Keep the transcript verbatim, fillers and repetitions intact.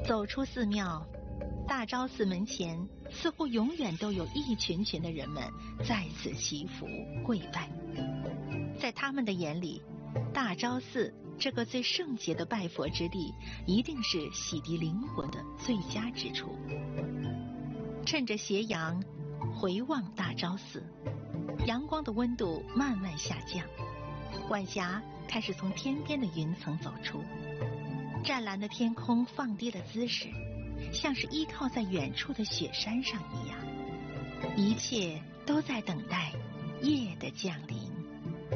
走出寺庙，大昭寺门前似乎永远都有一群群的人们在此祈福跪拜。在他们的眼里，大昭寺这个最圣洁的拜佛之地，一定是洗涤灵魂的最佳之处。趁着斜阳，回望大昭寺，阳光的温度慢慢下降，晚霞开始从天边的云层走出，湛蓝的天空放低了姿势，像是依靠在远处的雪山上一样，一切都在等待夜的降临。